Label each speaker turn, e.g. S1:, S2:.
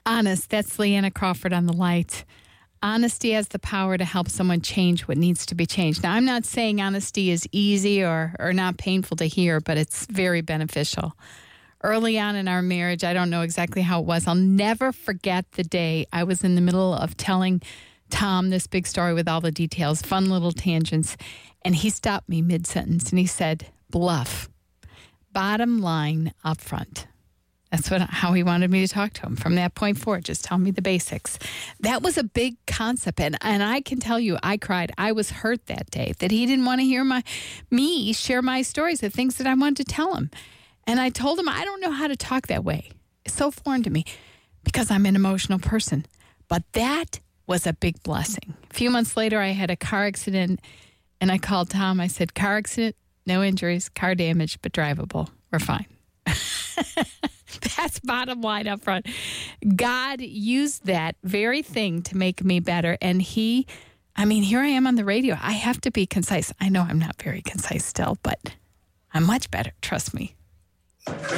S1: Honest. That's Leanna Crawford on the light. Honesty has the power to help someone change what needs to be changed. Now, I'm not saying honesty is easy or not painful to hear, but it's very beneficial. Early on in our marriage, I don't know exactly how it was. I'll never forget the day I was in the middle of telling Tom this big story with all the details, fun little tangents, and he stopped me mid-sentence and he said, bluff, bottom line up front. That's how he wanted me to talk to him. From that point forward, just tell me the basics. That was a big concept. And I can tell you, I cried. I was hurt that day that he didn't want to hear me share my stories, the things that I wanted to tell him. And I told him, I don't know how to talk that way. It's so foreign to me because I'm an emotional person. But that was a big blessing. A few months later, I had a car accident and I called Tom. I said, car accident, no injuries, car damage, but drivable. We're fine. That's bottom line up front. God used that very thing to make me better. And here I am on the radio. I have to be concise. I know I'm not very concise still, but I'm much better. Trust me.